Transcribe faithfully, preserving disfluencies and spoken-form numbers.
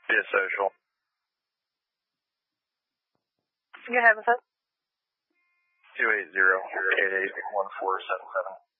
Via social. Go ahead with it. two eight zero, eight eight one four seven seven.